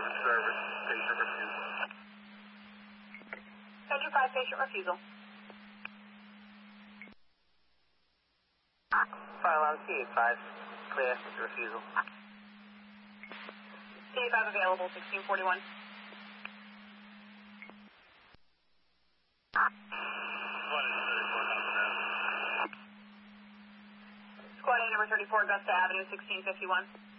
service, patient refusal. Schedule 5, patient refusal. Fire alarm CA5, clear, refusal. CA5 available, 1641. Squad A number 34, Augusta Avenue, 1651.